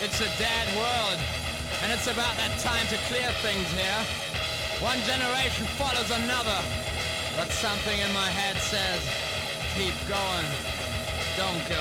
It's a dead world, and it's about that time to clear things here. One generation follows another, but something in my head says, keep going, don't give